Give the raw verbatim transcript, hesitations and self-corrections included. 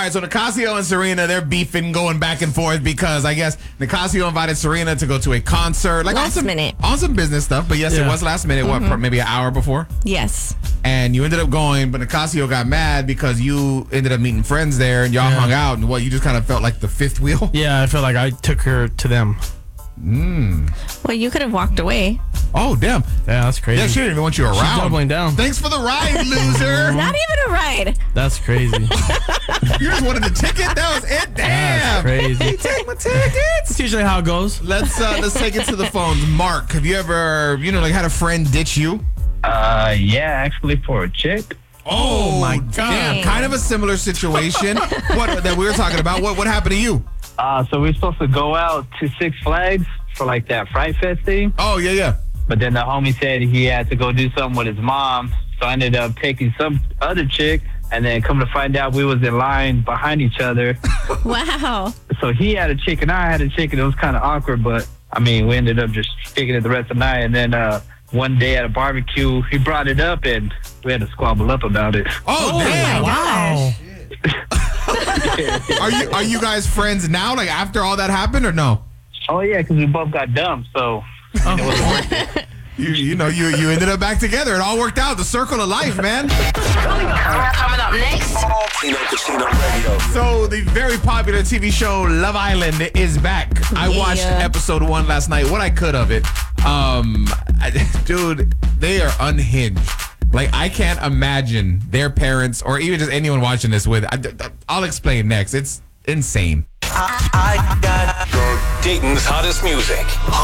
right, so Nicasio and Serena, they're beefing, going back and forth because I guess Nicasio invited Serena to go to a concert. Like Last on some, minute. On some business stuff, but yes, Yeah. it was last minute. Mm-hmm. What, maybe an hour before? Yes. And you ended up going, but Nicasio got mad because you ended up meeting friends there and y'all Yeah. hung out. And what, you just kind of felt like the fifth wheel? Yeah, I feel like I took her to them. Well, you could have walked away. Oh, damn. Yeah, that's crazy. Yeah, she didn't even want you around. She's doubling down. Thanks for the ride, loser. Not even a ride. That's crazy. You just wanted the ticket? That was it? Damn. That's crazy. Take my tickets. That's usually how it goes. Let's uh, let's take it to the phones. Mark, have you ever, you know, like had a friend ditch you? Uh, yeah, actually for a chick. Oh, my Dang. God. Kind of a similar situation what that we were talking about. What what happened to you? Uh, so we were supposed to go out to Six Flags for like that Fright Fest thing. Oh, yeah, yeah. But then the homie said he had to go do something with his mom. So I ended up taking some other chick. And then come to find out we was in line behind each other. Wow. So he had a chick and I had a chick, and it was kind of awkward. But, I mean, we ended up just kicking it the rest of the night. And then uh, one day at a barbecue, he brought it up, and we had to squabble up about it. Oh, damn. Wow. Are you are you guys friends now? Like after all that happened or no? Oh, yeah, because we both got dumped, so it wasn't worth it. You you know you you ended up back together. It all worked out. The circle of life, man. Coming up next. Tino Casino Radio. So the very popular T V show Love Island is back. I Yeah. watched episode one last night. What I could of it, um, I, dude, they are unhinged. Like I can't imagine their parents or even just anyone watching this with. I, I'll explain next. It's insane. I, I got Dayton's hottest music.